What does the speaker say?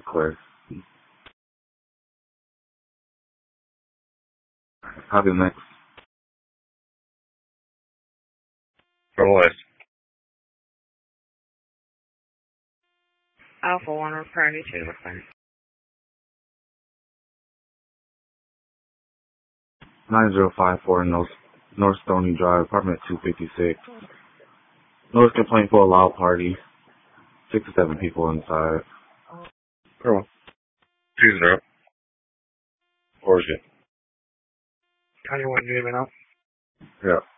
clear. Copy next. For what? Alpha 1 return to request. 9054 North Stony Drive, apartment 256. Notice complaint for a loud party. 6 to 7 people inside. Come on. Please drop. Or is it? Tell you what, you even know? Yeah.